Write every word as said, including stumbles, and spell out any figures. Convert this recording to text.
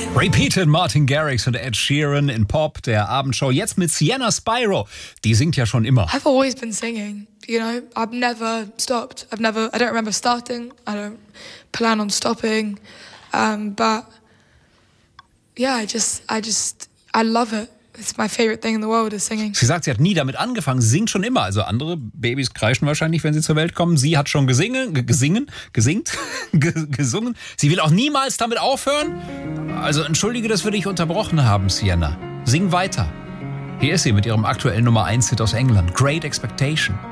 Repeated Martin Garrix und Ed Sheeran in Pop, der Abendshow. Jetzt mit Sienna Spyro. Die singt ja schon immer. I've always been singing, you know. I've never stopped. I've never, I don't remember starting. I don't plan on stopping. Um, but yeah, I just, I just, I love it. It's my favorite thing in the world is singing. Sie sagt, sie hat nie damit angefangen. Sie singt schon immer. Also andere Babys kreischen wahrscheinlich, wenn sie zur Welt kommen. Sie hat schon gesingen, gesingen, gesingt, gesungen. Sie will auch niemals damit aufhören. Also entschuldige, dass wir dich unterbrochen haben, Sienna. Sing weiter. Hier ist sie mit ihrem aktuellen Nummer eins Hit aus England. Great Expectation.